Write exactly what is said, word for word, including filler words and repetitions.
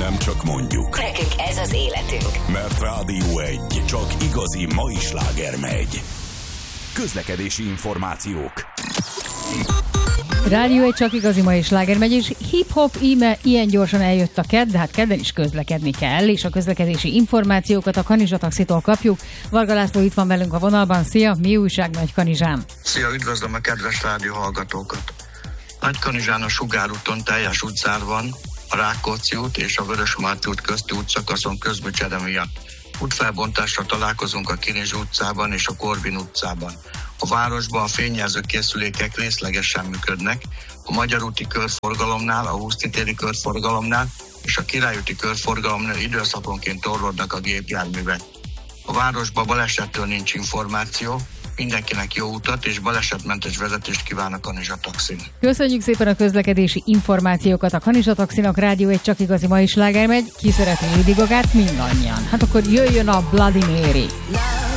nem csak mondjuk. Nekünk ez az életünk. Mert Rádió egy, csak igazi mai sláger megy. Közlekedési információk. Rádió egy, csak igazi mai sláger megy, és hip-hop íme ilyen gyorsan eljött a kedd, de hát kedden is közlekedni kell, és a közlekedési információkat a Kanizsa Taxitól kapjuk. Varga László itt van velünk a vonalban. Szia, mi újság Nagykanizsán? Szia, üdvözlöm a kedves rádió hallgatókat! Nagykanizsán a Sugár úton teljes útzár a Rákóczi út és a Vörösmarty út közti útszakaszon közműcsere miatt. Útfelbontásra találkozunk a Kinizs utcában és a Korvin utcában. A városban a fényjelző készülékek részlegesen működnek, a Magyar úti körforgalomnál, a Huszti téri körforgalomnál és a Király úti körforgalomnál időszakonként torlódnak a gépjárművek. A városban balesettől nincs információ, mindenkinek jó utat és balesetmentes vezetést kíván a Kanizsa Taxin. Köszönjük szépen a közlekedési információkat a Kanizsa Taxinak. Rádió egy, csak igazi mai sláger megy. Ki szereti Lady Gagát? Mindannyian. Hát akkor jöjjön a Bloody Mary.